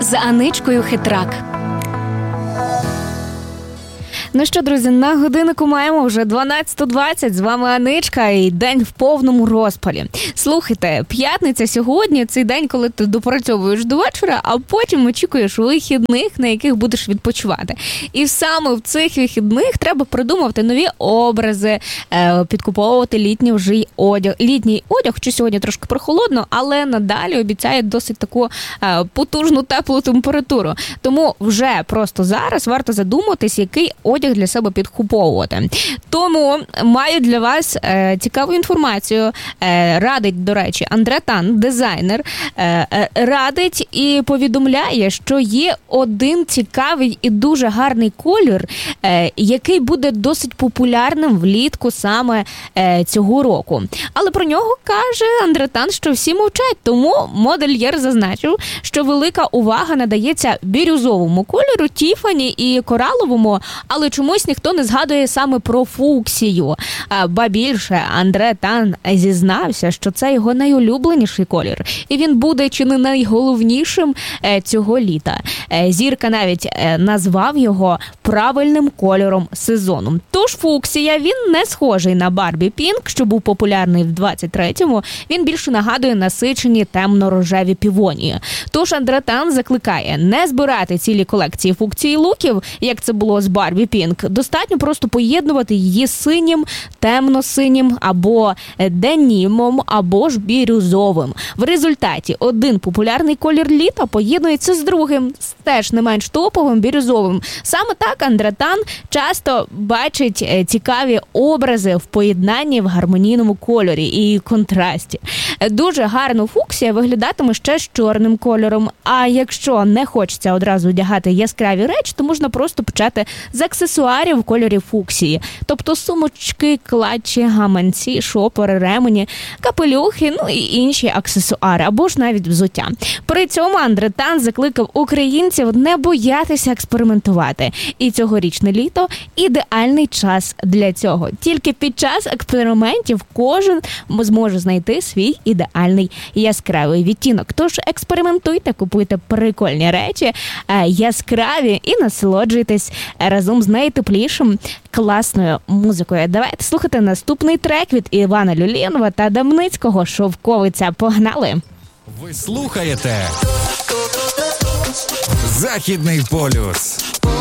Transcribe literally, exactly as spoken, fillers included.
з Аничкою Хитрак. Ну що, друзі, на годиннику маємо вже дванадцята двадцять, з вами Аничка і день в повному розпалі. Слухайте, п'ятниця сьогодні, цей день, коли ти допрацьовуєш до вечора, а потім очікуєш вихідних, на яких будеш відпочивати. І саме в цих вихідних треба придумувати нові образи, підкуповувати літній вже одяг. Літній одяг, що сьогодні трошки прохолодно, але надалі обіцяє досить таку потужну теплу температуру. Тому вже просто зараз варто задуматись, який одяг для себе підкуповувати. Тому маю для вас е, цікаву інформацію. Е, радить, до речі, Андре Тан, дизайнер, е, е, радить і повідомляє, що є один цікавий і дуже гарний колір, е, який буде досить популярним влітку саме е, цього року. Але про нього каже Андре Тан, що всі мовчать, тому модельєр зазначив, що велика увага надається бірюзовому кольору, Тіфані і кораловому, але чомусь ніхто не згадує саме про фуксію. Ба більше, Андре Тан зізнався, що це його найулюбленіший колір. І він буде чи не найголовнішим цього літа. Зірка навіть назвав його правильним кольором сезону. Тож фуксія, він не схожий на Барбі Пінк, що був популярний в двадцять третьому. Він більше нагадує насичені темно-рожеві півонії. Тож Андре Тан закликає не збирати цілі колекції фуксії луків, як це було з Барбі Пінк. Достатньо просто поєднувати її синім, темно-синім або денімом, або ж бірюзовим. В результаті один популярний колір літа поєднується з другим, з теж не менш топовим бірюзовим. Саме так Андре Тан часто бачить цікаві образи в поєднанні в гармонійному кольорі і контрасті. Дуже гарно фуксія виглядатиме ще з чорним кольором, а якщо не хочеться одразу одягати яскраві речі, то можна просто почати з аксесуарів в кольорі фуксії. Тобто сумочки, клатчі, гаманці, шопери, ремені, капелюхи, ну і інші аксесуари, або ж навіть взуття. При цьому Андре Тан закликав українців не боятися експериментувати. І цьогорічне літо – ідеальний час для цього. Тільки під час експериментів кожен зможе знайти свій ідеальний яскравий відтінок. Тож експериментуйте, купуйте прикольні речі, яскраві і насолоджуйтесь разом з найтеплішим класною музикою. Давайте слухати наступний трек від Івана Люлінова та Дамницького «Шовковиця». Погнали! Ви слухаєте Західний полюс.